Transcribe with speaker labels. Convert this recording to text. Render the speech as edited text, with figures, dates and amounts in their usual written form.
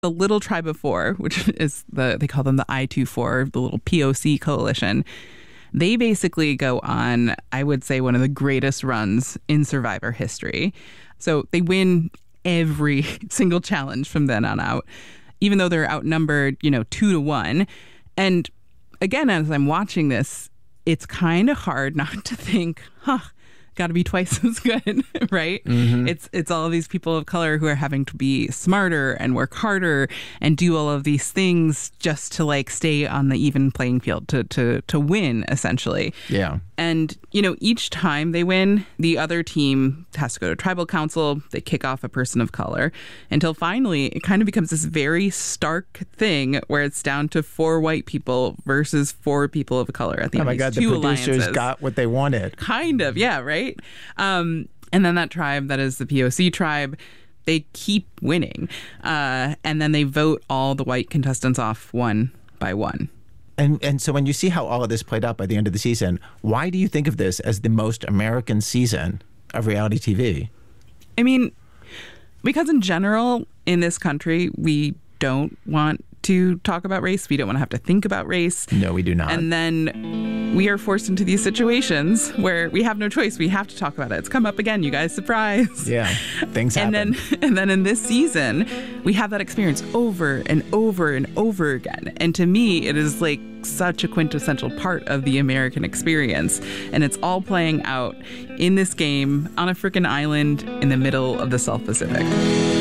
Speaker 1: The Little Tribe of Four, which is they call them the I-24, the little POC coalition. They basically go on, I would say, one of the greatest runs in Survivor history. So they win every single challenge from then on out, even though they're outnumbered, 2-1. And again, as I'm watching this, it's kind of hard not to think, got to be twice as good, right? Mm-hmm. It's all of these people of color who are having to be smarter and work harder and do all of these things just to like stay on the even playing field to win, essentially.
Speaker 2: Yeah.
Speaker 1: And, each time they win, the other team has to go to tribal council. They kick off a person of color until finally it kind of becomes this very stark thing where it's down to 4 white people versus 4 people of color at the end.
Speaker 2: Oh my God, the producers got what they wanted.
Speaker 1: Kind of, yeah, right? And then that tribe, that is the POC tribe, they keep winning. And then they vote all the white contestants off one by one.
Speaker 2: And so when you see how all of this played out by the end of the season, why do you think of this as the most American season of reality TV?
Speaker 1: I mean, because in general, in this country, we don't want to talk about race. We don't want to have to think about race.
Speaker 2: No, we do not.
Speaker 1: And then we are forced into these situations where we have no choice. We have to talk about it. It's come up again, you guys. Surprise.
Speaker 2: Yeah, things happen.
Speaker 1: And then in this season, we have that experience over and over and over again. And to me, it is like such a quintessential part of the American experience. And it's all playing out in this game on a freaking island in the middle of the South Pacific.